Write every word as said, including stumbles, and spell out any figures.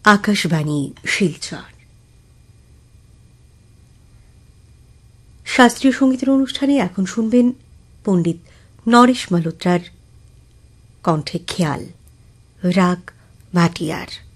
আকাশবাণী শিলচর। শাস্ত্রীয় সঙ্গীতের অনুষ্ঠানে এখন শুনবেন পণ্ডিত নরেশ মালহোত্রার কণ্ঠে খেয়াল, রাগ ভাটিয়ার।